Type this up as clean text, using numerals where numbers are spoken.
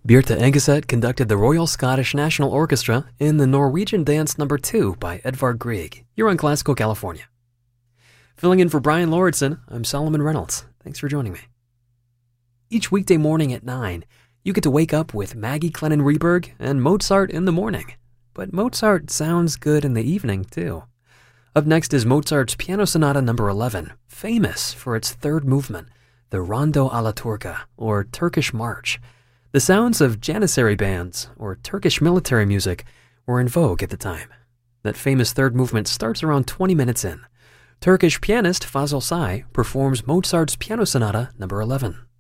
Birte Engeset conducted the Royal Scottish National Orchestra in the Norwegian Dance No. 2 by Edvard Grieg. You're on Classical California. Filling in for Brian Lauritsen, I'm Solomon Reynolds. Thanks for joining me. Each weekday morning at 9, you get to wake up with Maggie Clennon Reberg and Mozart in the morning. But Mozart sounds good in the evening, too. Up next is Mozart's Piano Sonata No. 11, famous for its third movement, the Rondo alla Turca, or Turkish March. The sounds of Janissary bands, or Turkish military music, were in vogue at the time. That famous third movement starts around 20 minutes in. Turkish pianist Fazıl Say performs Mozart's Piano Sonata No. 11.